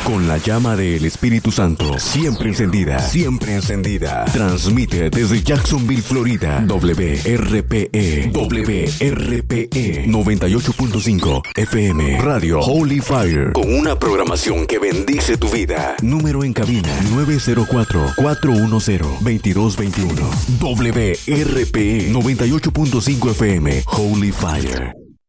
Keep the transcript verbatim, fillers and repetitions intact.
Con la llama del Espíritu Santo siempre encendida, siempre encendida. Transmite desde Jacksonville, Florida. W R P E, W R P E noventa y ocho punto cinco F M Radio Holy Fire, con una programación que bendice tu vida. Número en cabina nueve cero cuatro, cuatro uno cero, dos dos dos uno. W R P E noventa y ocho punto cinco F M Holy Fire.